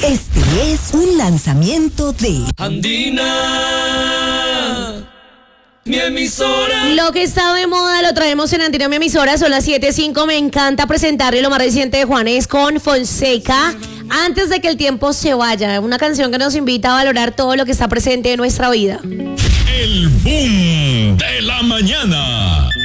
Este es un lanzamiento de Andina, mi emisora. Lo que está de moda lo traemos en Andina, mi emisora. Son las 7:05. Me encanta presentarle lo más reciente de Juanes con Fonseca. Antes de que el tiempo se vaya, una canción que nos invita a valorar todo lo que está presente en nuestra vida. El boom de la mañana.